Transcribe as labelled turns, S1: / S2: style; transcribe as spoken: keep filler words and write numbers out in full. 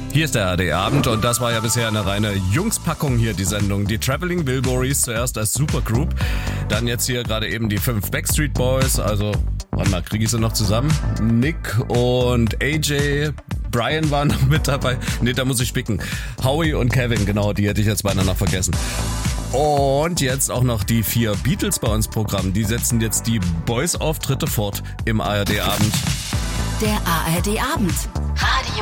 S1: Hier ist der A R D-Abend und das war ja bisher eine reine Jungspackung hier, die Sendung. Die Traveling Wilburys zuerst als Supergroup, dann jetzt hier gerade eben die fünf Backstreet Boys, also, warte mal, kriege ich sie noch zusammen? Nick und A J, Brian waren noch mit dabei. Ne, da muss ich spicken. Howie und Kevin, genau, die hätte ich jetzt beinahe noch vergessen. Und jetzt auch noch die vier Beatles bei uns Programm. Die setzen jetzt die Boys-Auftritte fort im A R D-Abend.
S2: Der A R D-Abend. Radio